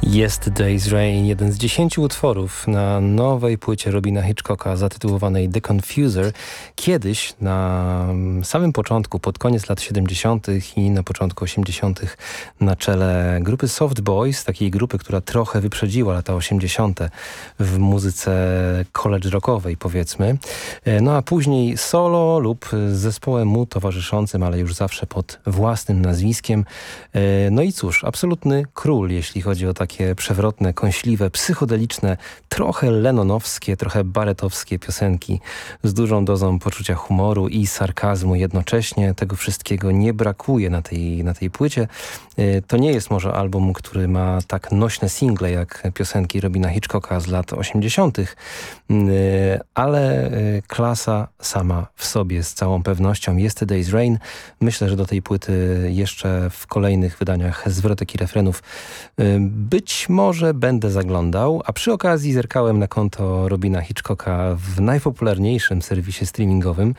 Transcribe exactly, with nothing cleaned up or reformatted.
Yesterday's Rain, jeden z dziesięciu utworów na nowej płycie Robina Hitchcocka zatytułowanej The Confuser. Kiedyś na samym początku, pod koniec lat siedemdziesiątych i na początku osiemdziesiątych na czele grupy Soft Boys, takiej grupy, która trochę wyprzedziła lata osiemdziesiąte w muzyce college rockowej, powiedzmy. No a później solo lub z zespołem mu towarzyszącym, ale już zawsze pod własnym nazwiskiem. No i cóż, absolutny król, jeśli chodzi o takie przewrotne, kąśliwe, psychodeliczne, trochę lennonowskie, trochę baretowskie piosenki z dużą dozą poczucia humoru i sarkazmu jednocześnie. Tego wszystkiego nie brakuje na tej, na tej płycie. To nie jest może album, który ma tak nośne single jak piosenki Robina Hitchcocka z lat osiemdziesiątych, ale klasa sama w sobie z całą pewnością. Yesterday's Rain. Myślę, że do tej płyty jeszcze w kolejnych wydaniach zwrotek i refrenów być może będę zaglądał, a przy okazji zerkałem na konto Robina Hitchcocka w najpopularniejszym serwisie streamingowym,